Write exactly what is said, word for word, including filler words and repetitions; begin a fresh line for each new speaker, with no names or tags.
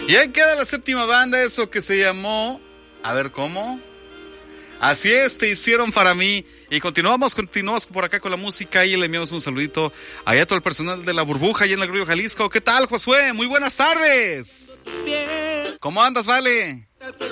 Y ahí queda la séptima banda, eso que se llamó... A ver, ¿cómo? Así es, Te hicieron para mí. Y continuamos, continuamos por acá con la música y le enviamos un saludito allá a todo el personal de La Burbuja allá en el Río Jalisco. ¿Qué tal, Josué? Muy buenas tardes. ¿Cómo andas, Vale?